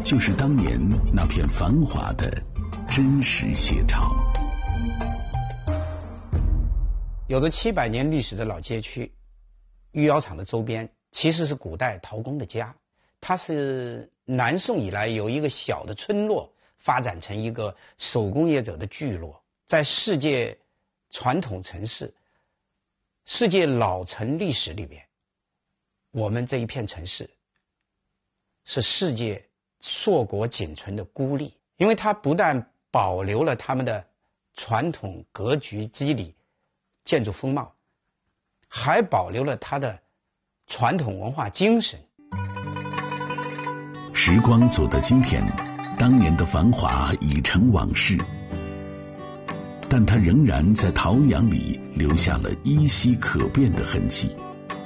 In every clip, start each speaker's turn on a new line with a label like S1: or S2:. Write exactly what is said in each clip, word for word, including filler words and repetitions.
S1: 就是当年那片繁华的真实写照。
S2: 有着七百年历史的老街区，御窑厂的周边其实是古代陶工的家。它是南宋以来由一个小的村落发展成一个手工业者的聚落。在世界传统城市、世界老城历史里边，我们这一片城市是世界硕果仅存的孤立，因为它不但保留了他们的传统格局肌理、建筑风貌，还保留了它的传统文化精神。
S1: 时光走到今天，当年的繁华已成往事，但它仍然在陶阳里留下了依稀可辨的痕迹。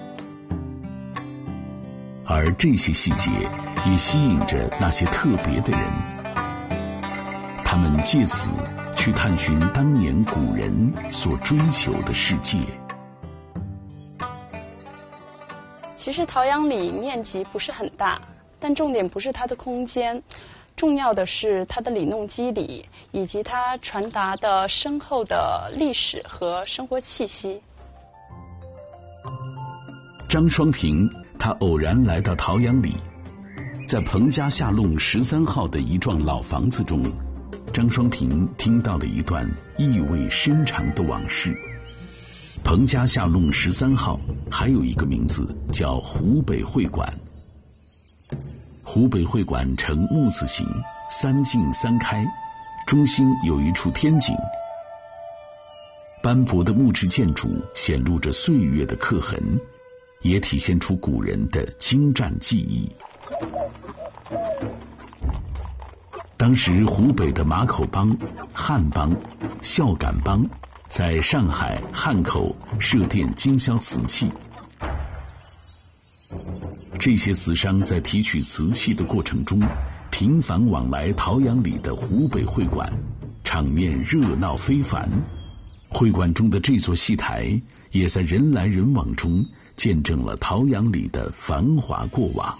S1: 而这些细节也吸引着那些特别的人，他们借此去探寻当年古人所追求的世界。
S3: 其实陶阳里面积不是很大，但重点不是它的空间，重要的是它的里弄肌理，以及它传达的深厚的历史和生活气息。
S1: 张双平他偶然来到陶阳里，在彭家下弄十三号的一幢老房子中，张双平听到了一段意味深长的往事。彭家下弄十三号还有一个名字叫湖北会馆。湖北会馆呈木字形，三进三开，中心有一处天井。斑驳的木质建筑显露着岁月的刻痕，也体现出古人的精湛技艺。当时湖北的马口帮、汉帮、孝感帮在上海、汉口设店经销瓷器，这些瓷商在提取瓷器的过程中，频繁往来陶阳里的湖北会馆，场面热闹非凡。会馆中的这座戏台，也在人来人往中见证了陶阳里的繁华过往。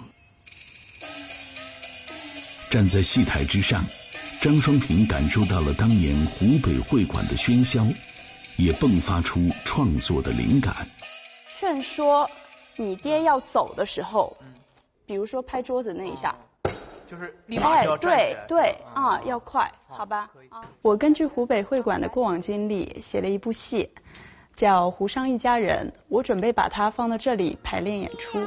S1: 站在戏台之上，张双平感受到了当年湖北会馆的喧嚣，也迸发出创作的灵感。
S3: 劝说你爹要走的时候，比如说拍桌子那一下，
S4: 就是立马就要站起来。
S3: 哎、对对啊、嗯，要快，好吧？啊，我根据湖北会馆的过往经历写了一部戏，叫《湖上一家人》，我准备把它放到这里排练演出。